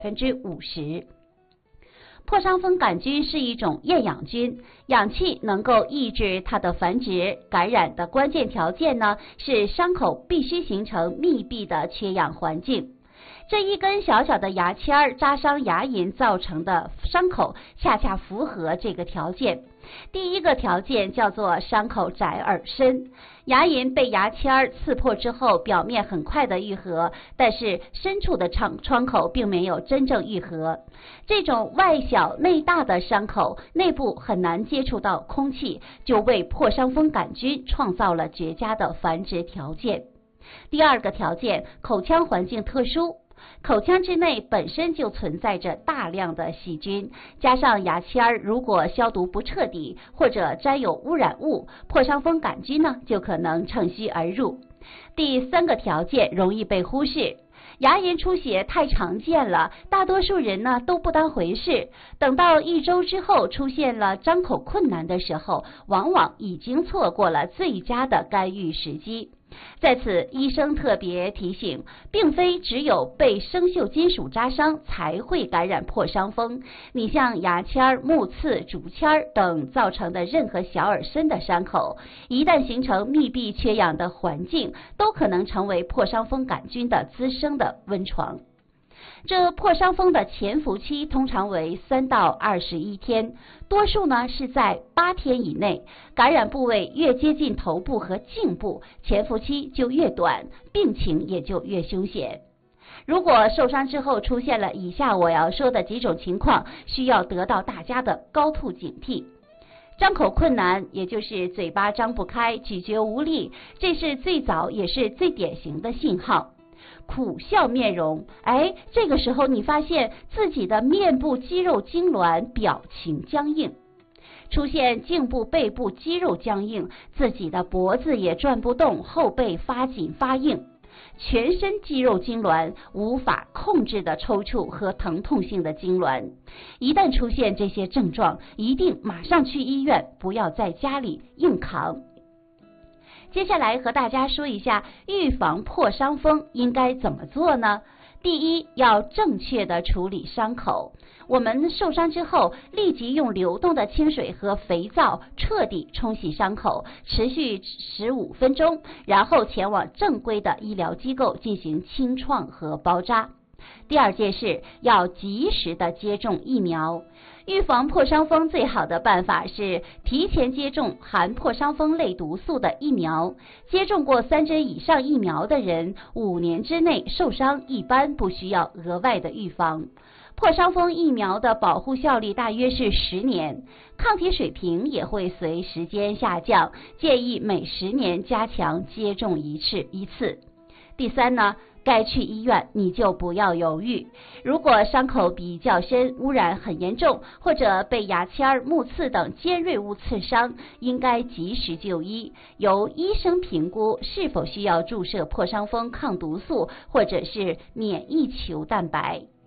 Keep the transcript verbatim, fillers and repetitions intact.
分之五十。破伤风杆菌是一种厌氧菌，氧气能够抑制它的繁殖。感染的关键条件呢，是伤口必须形成密闭的缺氧环境。这一根小小的牙签儿扎伤牙龈造成的伤口，恰恰符合这个条件。第一个条件叫做伤口窄而深，牙龈被牙签儿刺破之后，表面很快的愈合，但是深处的创窗口并没有真正愈合。这种外小内大的伤口，内部很难接触到空气，就为破伤风杆菌创造了绝佳的繁殖条件。第二个条件，口腔环境特殊。口腔之内本身就存在着大量的细菌，加上牙签儿如果消毒不彻底，或者沾有污染物，破伤风杆菌呢就可能趁虚而入。第三个条件容易被忽视，牙龈出血太常见了，大多数人呢都不当回事，等到一周之后出现了张口困难的时候，往往已经错过了最佳的干预时机。在此，医生特别提醒，并非只有被生锈金属扎伤才会感染破伤风。你像牙签、木刺、竹签等造成的任何小而深的伤口，一旦形成密闭缺氧的环境，都可能成为破伤风杆菌的滋生的温床。这破伤风的潜伏期通常为三到二十一天，多数呢是在八天以内。感染部位越接近头部和颈部，潜伏期就越短，病情也就越凶险。如果受伤之后出现了以下我要说的几种情况，需要得到大家的高度警惕。张口困难，也就是嘴巴张不开，咀嚼无力，这是最早也是最典型的信号。苦笑面容，哎，这个时候你发现自己的面部肌肉痉挛，表情僵硬，出现颈部背部肌肉僵硬，自己的脖子也转不动，后背发紧发硬，全身肌肉痉挛，无法控制的抽搐和疼痛性的痉挛。一旦出现这些症状，一定马上去医院，不要在家里硬扛。接下来和大家说一下预防破伤风应该怎么做呢？第一，要正确的处理伤口。我们受伤之后，立即用流动的清水和肥皂彻底冲洗伤口，持续十五分钟，然后前往正规的医疗机构进行清创和包扎。第二件事，要及时的接种疫苗。预防破伤风最好的办法是提前接种含破伤风类毒素的疫苗。接种过三针以上疫苗的人，五年之内受伤一般不需要额外的预防。破伤风疫苗的保护效力大约是十年，抗体水平也会随时间下降，建议每十年加强接种一次一次。第三呢，该去医院你就不要犹豫。如果伤口比较深，污染很严重，或者被牙签、木刺等尖锐物刺伤，应该及时就医，由医生评估是否需要注射破伤风抗毒素或者是免疫球蛋白。